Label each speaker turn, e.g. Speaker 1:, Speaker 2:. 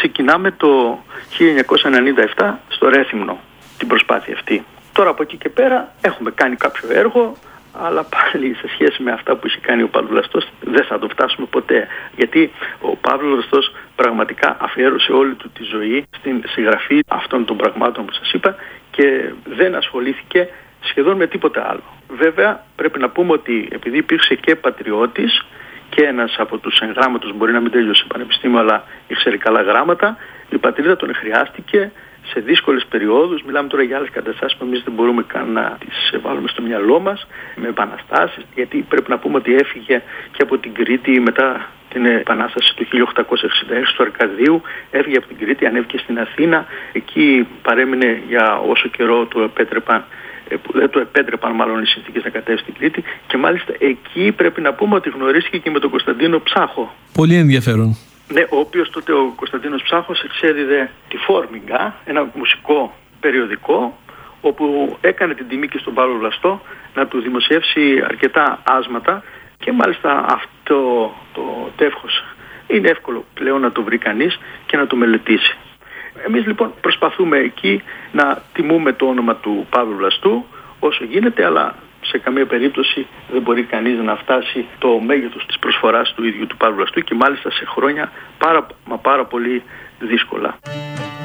Speaker 1: Ξεκινάμε το 1997 στο Ρέθυμνο την προσπάθεια αυτή. Τώρα από εκεί και πέρα έχουμε κάνει κάποιο έργο, αλλά πάλι σε σχέση με αυτά που είχε κάνει ο Παύλος Βλαστός δεν θα το φτάσουμε ποτέ. Γιατί ο Παύλος Βλαστός πραγματικά αφιέρωσε όλη του τη ζωή στην συγγραφή αυτών των πραγμάτων που σας είπα και δεν ασχολήθηκε σχεδόν με τίποτα άλλο. Βέβαια πρέπει να πούμε ότι επειδή υπήρξε και πατριώτης και ένας από τους εγγράμματος, μπορεί να μην τέλειωσε πανεπιστήμιο αλλά ήξερε καλά γράμματα, η πατρίδα τον χρειάστηκε σε δύσκολες περιόδους. Μιλάμε τώρα για άλλες καταστάσεις που εμείς δεν μπορούμε καν να τις βάλουμε στο μυαλό μας, με επαναστάσεις, γιατί πρέπει να πούμε ότι έφυγε και από την Κρήτη μετά την επανάσταση του 1866 του Αρκαδίου, έφυγε από την Κρήτη, ανέβηκε στην Αθήνα, εκεί παρέμεινε για όσο καιρό του επέτρεπαν, που δεν του επέτρεπαν μάλλον οι συνθήκες να κατέβει στην Κρήτη, και μάλιστα εκεί πρέπει να πούμε ότι γνωρίστηκε και με τον Κωνσταντίνο Ψάχο.
Speaker 2: Πολύ ενδιαφέρον.
Speaker 1: Ναι, ο οποίος τότε ο Κωνσταντίνος Ψάχος εξέδιδε τη Φόρμιγγα, ένα μουσικό περιοδικό, όπου έκανε την τιμή και στον Παύλο Βλαστό να του δημοσιεύσει αρκετά άσματα και μάλιστα αυτό το τεύχος είναι εύκολο πλέον να το βρει κανείς και να το μελετήσει. Εμείς λοιπόν προσπαθούμε εκεί να τιμούμε το όνομα του Παύλου Βλαστού όσο γίνεται, αλλά σε καμία περίπτωση δεν μπορεί κανείς να φτάσει το μέγεθος της προσφοράς του ίδιου του Παύλου Βλαστού και μάλιστα σε χρόνια πάρα πολύ δύσκολα.